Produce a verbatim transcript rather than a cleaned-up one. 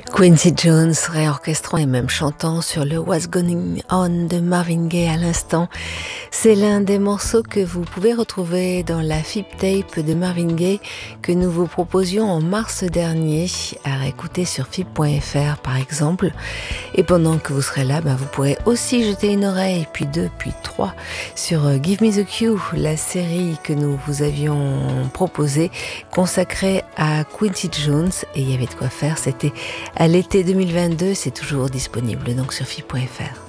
Quincy Jones réorchestrant et même chantant sur le What's Going On de Marvin Gaye à l'instant. C'est l'un des morceaux que vous pouvez retrouver dans la F I B Tape de Marvin Gaye que nous vous proposions en mars dernier à réécouter sur F I B point F R par exemple. Et pendant que vous serez là, ben vous pourrez aussi jeter une oreille, puis deux, puis trois, sur Give Me the Cue, la série que nous vous avions proposée, consacrée à Quincy Jones. Et il y avait de quoi faire, c'était à l'été deux mille vingt-deux, c'est toujours disponible donc sur F I B point F R.